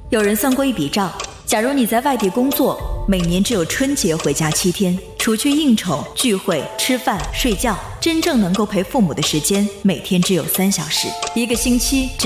有人算过一笔账，假如你在外地工作，每年只有春节回家7天，除去应酬、聚会、吃饭、睡觉，真正能够陪父母的时间，每天只有3小时，一个星期